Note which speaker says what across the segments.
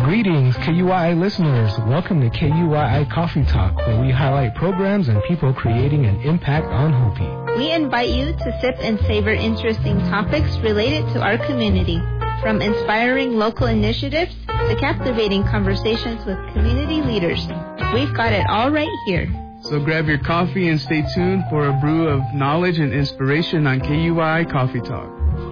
Speaker 1: Greetings, KUII listeners. Welcome to KUII Coffee Talk, where we highlight programs and people creating an impact on Hopi.
Speaker 2: We invite you to sip and savor interesting topics related to our community, from inspiring local initiatives to captivating conversations with community leaders. We've got it all right here.
Speaker 3: So grab your coffee and stay tuned for a brew of knowledge and inspiration on KUII Coffee Talk.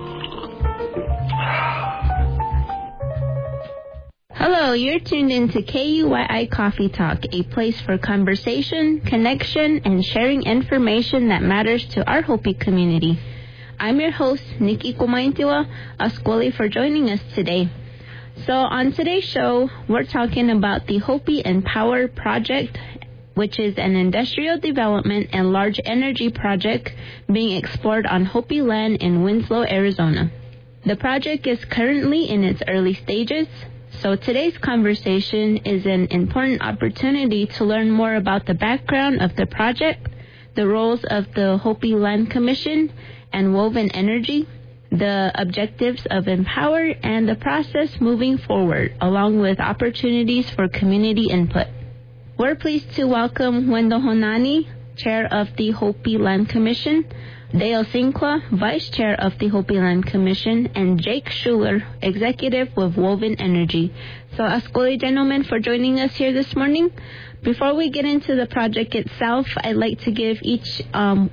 Speaker 2: Hello, you're tuned in to KUII Coffee Talk, a place for conversation, connection, and sharing information that matters to our Hopi community. I'm your host, Nikki Kumaintiwa, Askwali, for joining us today. So on today's show, we're talking about the Hopi Empower Project, which is an industrial development and large energy project being explored on Hopi land in Winslow, Arizona. The project is currently in its early stages. So today's conversation is an important opportunity to learn more about the background of the project, the roles of the Hopi Land Commission and Woven Energy, the objectives of Empower, and the process moving forward, along with opportunities for community input. We're pleased to welcome Wendell Honani, Chair of the Hopi Land Commission, Dale Sinqua, Vice Chair of the Hopi Land Commission, and Jake Schuler, Executive with Woven Energy. So, Askwali, gentlemen, for joining us here this morning. Before we get into the project itself, I'd like to give each and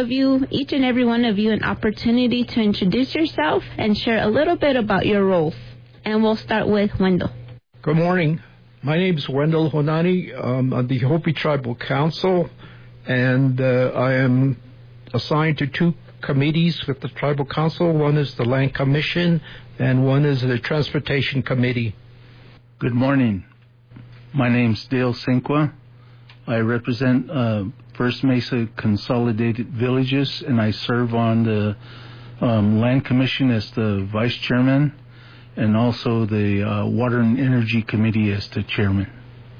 Speaker 2: every one of you, an opportunity to introduce yourself and share a little bit about your roles. And we'll start with Wendell.
Speaker 4: Good morning. My name is Wendell Honani. I'm on the Hopi Tribal Council, and I am assigned to two committees with the Tribal Council. One is the Land Commission, and one is the Transportation Committee.
Speaker 5: Good morning. My name's Dale Sinqua. I represent First Mesa Consolidated Villages, and I serve on the Land Commission as the Vice Chairman, and also the Water and Energy Committee as the Chairman.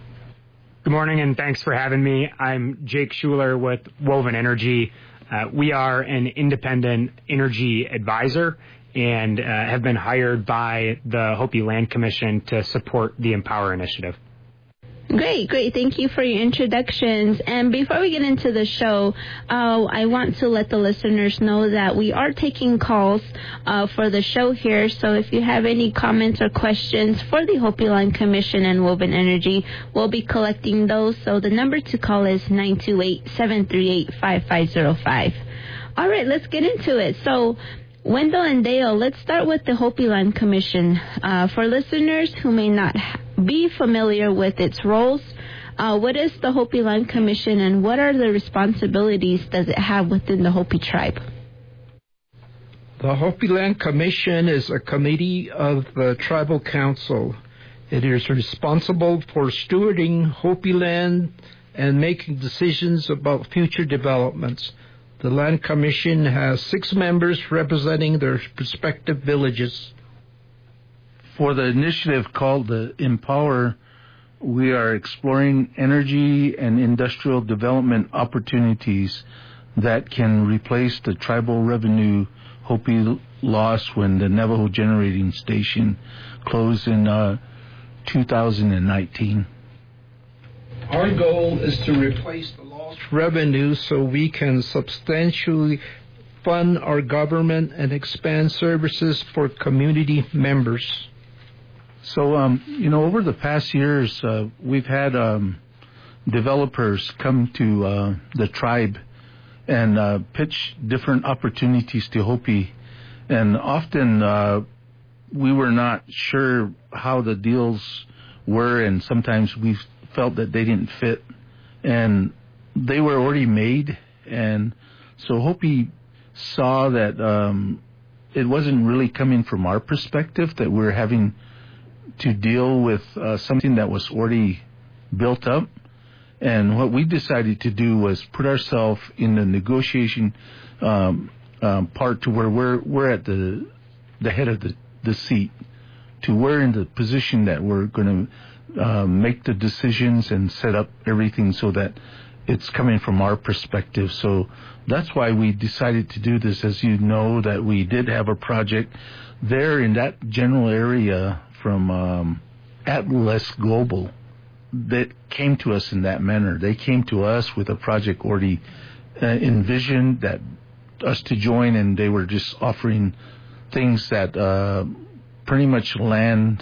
Speaker 6: Good morning, and thanks for having me. I'm Jake Schuler with Woven Energy. We are an independent energy advisor and have been hired by the Hopi Land Commission to support the Empower Initiative.
Speaker 2: Great. Thank you for your introductions. And before we get into the show, I want to let the listeners know that we are taking calls for the show here. So if you have any comments or questions for the Hopi Land Commission and Woven Energy, we'll be collecting those. So the number to call is 928-738-5505. All right, let's get into it. So Wendell and Dale, let's start with the Hopi Land Commission. For listeners who may not be familiar with its roles, what is the Hopi Land Commission and what are the responsibilities does it have within the Hopi tribe?
Speaker 4: The Hopi Land Commission is a committee of the Tribal Council. It is responsible for stewarding Hopi land and making decisions about future developments. The Land Commission has 6 members representing their respective villages.
Speaker 5: For the initiative called the Empower, we are exploring energy and industrial development opportunities that can replace the tribal revenue Hopi lost when the Navajo Generating Station closed in 2019.
Speaker 4: Our goal is to replace the lost revenue so we can substantially fund our government and expand services for community members.
Speaker 5: So, over the past years, we've had developers come to the tribe and pitch different opportunities to Hopi. And often we were not sure how the deals were, and sometimes we felt that they didn't fit. And they were already made. And so Hopi saw that it wasn't really coming from our perspective, that we're having to deal with something that was already built up. And what we decided to do was put ourselves in the negotiation part to where we're at the head of the seat, to we're in the position that we're going to make the decisions and set up everything so that it's coming from our perspective. So that's why we decided to do this. As you know, that we did have a project there in that general area from Atlas Global that came to us in that manner. They came to us with a project already envisioned that us to join, and they were just offering things that pretty much land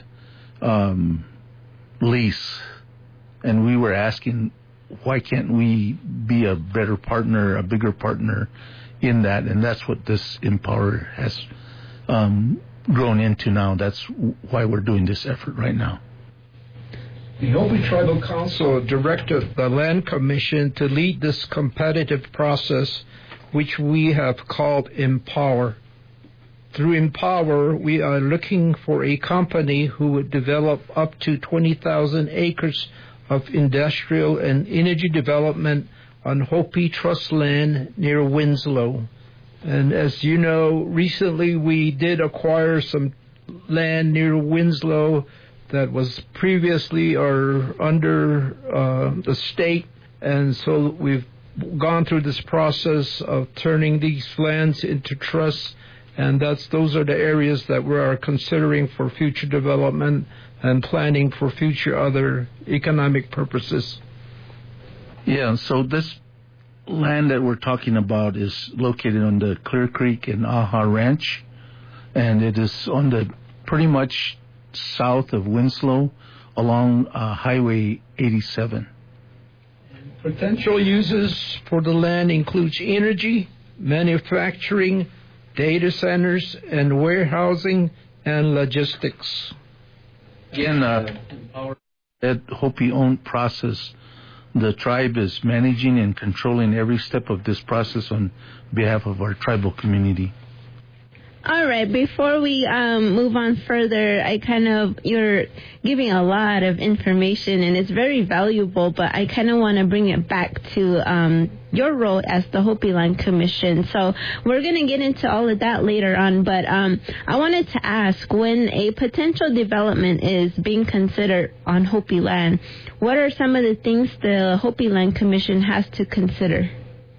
Speaker 5: lease. And we were asking, why can't we be a better partner, a bigger partner in that? And that's what this Empower has grown into now. That's why we're doing this effort right now.
Speaker 4: The Hopi Tribal Council directed the Land Commission to lead this competitive process, which we have called Empower. Through Empower, we are looking for a company who would develop up to 20,000 acres of industrial and energy development on Hopi Trust land near Winslow. And as you know, recently we did acquire some land near Winslow that was previously under the state, and so we've gone through this process of turning these lands into trusts, and those are the areas that we are considering for future development and planning for future other economic purposes.
Speaker 5: Yeah, so this land that we're talking about is located on the Clear Creek and Aha Ranch, and it is on the pretty much south of Winslow along Highway 87.
Speaker 4: Potential uses for the land includes energy, manufacturing, data centers, and warehousing and logistics.
Speaker 5: Again, that Hopi-owned process, the tribe is managing and controlling every step of this process on behalf of our tribal community.
Speaker 2: All right, before we move on further, you're giving a lot of information, and it's very valuable, but I kind of want to bring it back to your role as the Hopi Land Commission. So we're going to get into all of that later on, but I wanted to ask, when a potential development is being considered on Hopi land, what are some of the things the Hopi Land Commission has to consider?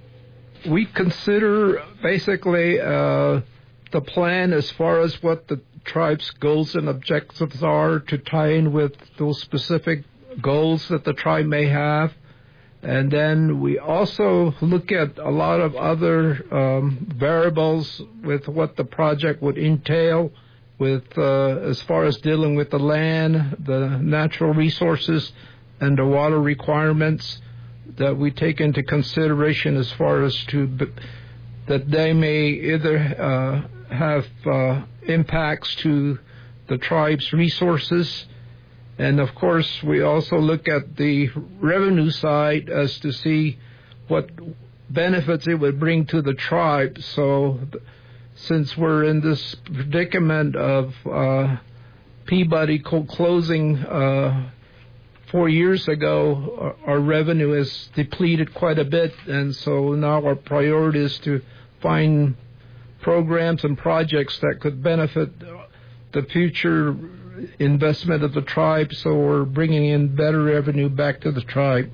Speaker 4: We consider basically the plan as far as what the tribe's goals and objectives are to tie in with those specific goals that the tribe may have. And then we also look at a lot of other variables with what the project would entail with as far as dealing with the land, the natural resources, and the water requirements that we take into consideration as far as that they may either have impacts to the tribe's resources. And of course, we also look at the revenue side as to see what benefits it would bring to the tribe. So since we're in this predicament of Peabody closing 4 years ago, our revenue is depleted quite a bit, and so now our priority is to find programs and projects that could benefit the future investment of the tribe, so we're bringing in better revenue back to the tribe.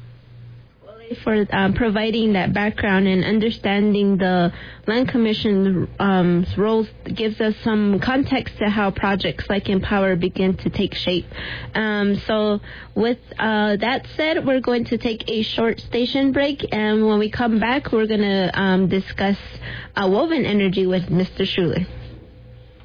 Speaker 2: For providing that background and understanding the Land Commission's roles gives us some context to how projects like Empower begin to take shape. So with that said, we're going to take a short station break, and when we come back, we're going to discuss woven energy with Mr. Schuler.